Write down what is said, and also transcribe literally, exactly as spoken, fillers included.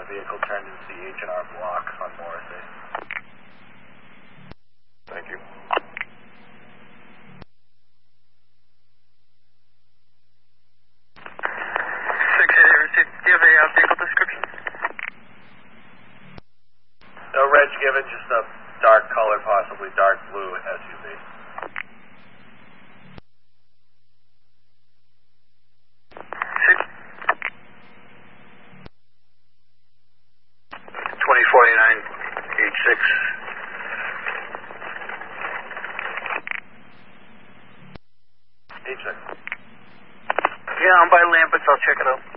a vehicle turned into the H and R Block on Morrissey. Thank you. six eight received. Do you have a uh, vehicle description? No reg given, just a dark color, possibly dark blue S U V. Six. twenty forty-nine, H six. H six. Yeah, I'm by Lambert's. I'll check it out.